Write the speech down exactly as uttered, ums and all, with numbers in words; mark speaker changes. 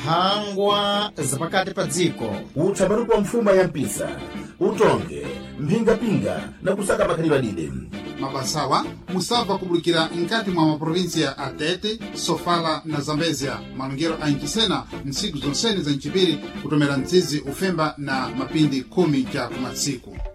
Speaker 1: mphangwa zapakati pa dziko,
Speaker 2: uthambaruko wa mfuma ya mpisa, utonge, mphingapinga na kusaka makhalidwe.
Speaker 3: Mabasawa musava kubulikira nkati mwa maprovinsia ya Atete, Sofala na Zambezia, malungero a Nkisena nsiku zonsene za nchipiri kutomera nzizi ufemba na mapindi kumi ja kumasiku.